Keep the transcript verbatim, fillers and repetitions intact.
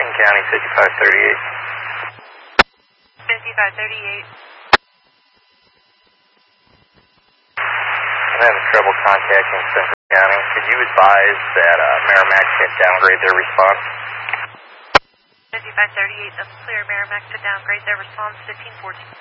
King County, fifty-five thirty-eight. fifty-five thirty-eight. I'm having trouble contacting Central County. Could you advise that uh, Merrimack can downgrade their response? fifty-five thirty-eight, that's clear. Merrimack to downgrade their response, fifteen fourteen.